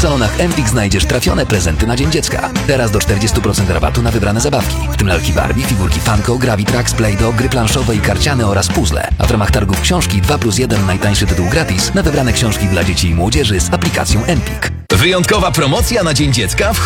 salonach Empik znajdziesz trafione prezenty na Dzień Dziecka. Teraz do 40% rabatu na wybrane zabawki, w tym lalki Barbie, figurki Funko, Gravitrax, Play-Doh, gry planszowe i karciane oraz puzzle. A w ramach targów książki 2+1 najtańszy tytuł gratis na wybrane książki dla dzieci i młodzieży z aplikacją Empik. Wyjątkowa promocja na Dzień Dziecka w